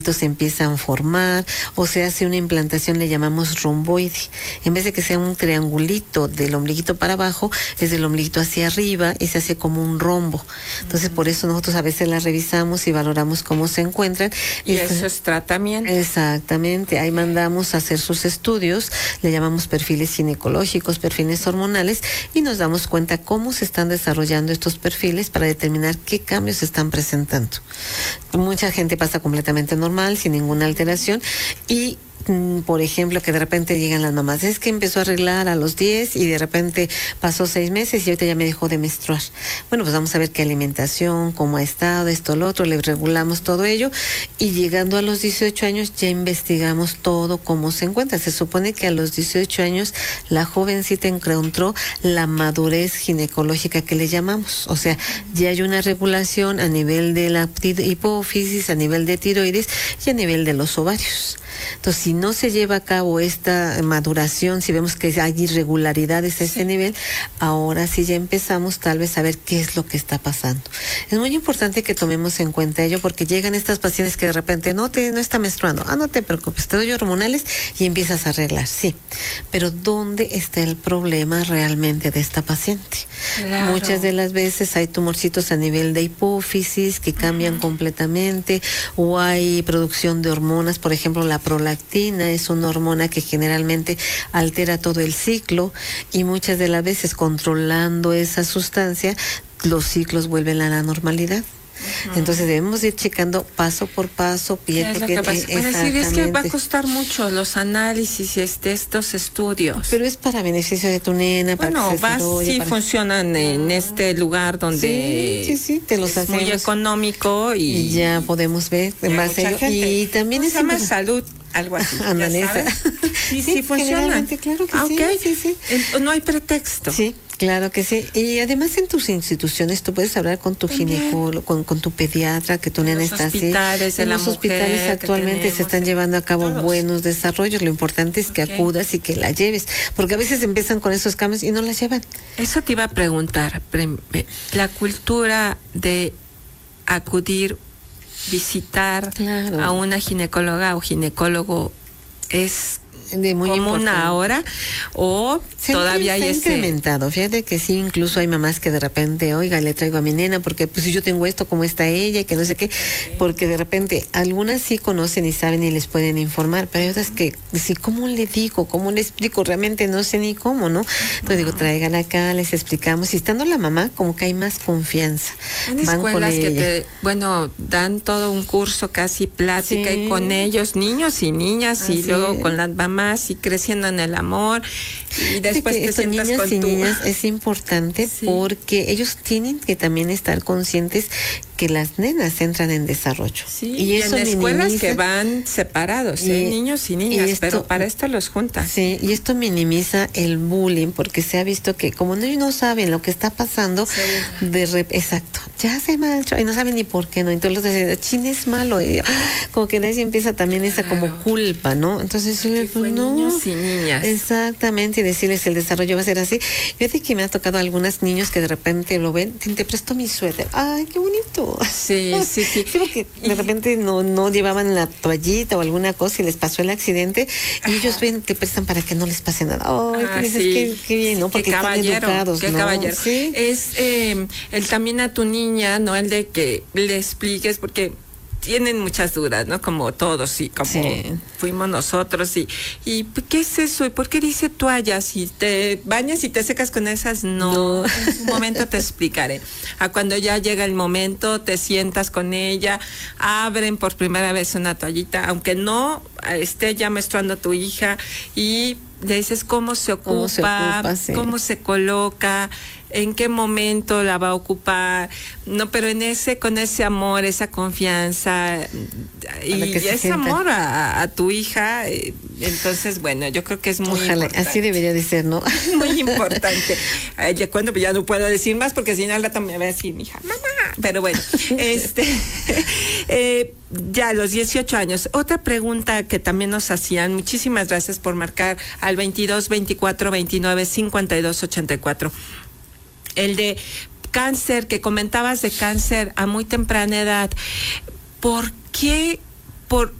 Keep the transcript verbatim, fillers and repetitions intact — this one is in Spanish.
se empiezan a formar o se hace una implantación, le llamamos romboide. En vez de que sea un triangulito del ombliguito para abajo, es del ombliguito hacia arriba y se hace como un rombo. Entonces, por eso nosotros a veces las revisamos y valoramos cómo se encuentran. Y es, eso es tratamiento. Exactamente. Ahí mandamos a hacer sus estudios, le llamamos perfiles ginecológicos, perfiles hormonales, y nos damos cuenta cómo se están desarrollando estos perfiles para determinar qué cambios se están presentando. Mucha gente pasa completamente normal, sin ninguna alteración, y por ejemplo, que de repente llegan las mamás, es que empezó a arreglar a los diez y de repente pasó seis meses y ahorita ya me dejó de menstruar. Bueno, pues vamos a ver qué alimentación, cómo ha estado, esto, lo otro, le regulamos todo ello, y llegando a los dieciocho años ya investigamos todo cómo se encuentra. Se supone que a los dieciocho años la jovencita encontró la madurez ginecológica que le llamamos, o sea, ya hay una regulación a nivel de la hipófisis, a nivel de tiroides y a nivel de los ovarios. Entonces, si no se lleva a cabo esta maduración, si vemos que hay irregularidades a ese nivel, ahora sí ya empezamos tal vez a ver qué es lo que está pasando. Es muy importante que tomemos en cuenta ello, porque llegan estas pacientes que de repente no te no está menstruando, ah, no te preocupes, te doy hormonales y empiezas a arreglar, sí. Pero ¿dónde está el problema realmente de esta paciente? Claro. Muchas de las veces hay tumorcitos a nivel de hipófisis que cambian uh-huh. completamente, o hay producción de hormonas, por ejemplo, la prolactina es una hormona que generalmente altera todo el ciclo, y muchas de las veces controlando esa sustancia los ciclos vuelven a la normalidad. Uh-huh. Entonces debemos ir checando paso por paso, pie por pie. Bueno, sí, es que va a costar mucho los análisis de estos estudios. Pero es para beneficio de tu nena, para bueno, que se vas, sí para... funcionan en este lugar donde sí, sí, sí, te los es hacemos. Muy económico y, y ya podemos ver en base a ello. Y también es más salud. Algo así. Andanesa. Sí, sí, sí, funciona. Claro que ah, sí, okay. sí, sí. No hay pretexto. Sí, claro que sí. Y además en tus instituciones tú puedes hablar con tu ginecólogo, con, con tu pediatra, que tu nena está así. En los hospitales actualmente se están llevando a cabo todos. buenos desarrollos. Lo importante es que okay. acudas y que la lleves, porque a veces empiezan con esos cambios y no la llevan. Eso te iba a preguntar. La cultura de acudir, visitar claro. a una ginecóloga o ginecólogo es de muy común ahora, o se todavía hay ese... incrementado. Fíjate que sí, incluso hay mamás que de repente, oiga, le traigo a mi nena porque pues si yo tengo esto, ¿cómo está ella? Y que no sé qué, porque de repente algunas sí conocen y saben y les pueden informar, pero hay otras que, sí, ¿cómo le digo? ¿Cómo le explico? Realmente no sé ni cómo, ¿no? Entonces digo, tráiganla acá, les explicamos, y estando la mamá, como que hay más confianza. Hay escuelas que te, bueno, dan todo un curso casi plática sí. y con ellos, niños y niñas, Así y luego es. con las mamás y creciendo en el amor, y después te sientas niños con y tu... niñas es importante sí. porque ellos tienen que también estar conscientes que las nenas entran en desarrollo. Sí, y, y eso en escuelas minimiza... que van separados, y, ¿eh? niños y niñas, y esto, pero para esto los juntan. Sí, y esto minimiza el bullying, porque se ha visto que como ellos no saben lo que está pasando, sí. de rep... exacto, ya se marchó y no saben ni por qué, ¿no? Entonces los dicen, chin, es malo, y como que de ahí empieza también esa como culpa, ¿no? Entonces pues, no. niños y niñas. Exactamente, y decirles el desarrollo va a ser así. Fíjate que me ha tocado a algunos niños que de repente lo ven, te presto mi suéter, ay, qué bonito. Sí, sí, sí. Sí, porque de repente no, no llevaban la toallita o alguna cosa y les pasó el accidente, y Ajá. ellos ven, te prestan para que no les pase nada. Ay, ah, dices, sí. qué, qué bien, ¿no? Porque qué caballero, están educados, qué ¿no? caballero. ¿Sí? Es eh, el también a tu niña, ¿no? El de que le expliques, porque tienen muchas dudas, ¿no? Como todos, y como sí. fuimos nosotros, y, y ¿qué es eso? ¿Y por qué dice toallas? Si te bañas y te secas con esas, no. no. En su momento te explicaré. A cuando ya llega el momento, te sientas con ella, abren por primera vez una toallita, aunque no esté ya menstruando tu hija, y le dices cómo se ocupa, cómo se, ocupa, sí. cómo se coloca, en qué momento la va a ocupar, no, pero en ese, con ese amor, esa confianza y ese sienta. amor a, a tu hija, eh, entonces bueno, yo creo que es muy Ojalá, importante. así debería de ser, ¿no? Muy importante. Ay, ya cuando ya no puedo decir más, porque si no al rato me va a decir mi hija, mamá, pero bueno, este eh, ya a los dieciocho años, otra pregunta que también nos hacían, muchísimas gracias por marcar al veintidós, veinticuatro, veintinueve, cincuenta y dos, ochenta y cuatro. El de cáncer, que comentabas de cáncer a muy temprana edad, ¿por qué por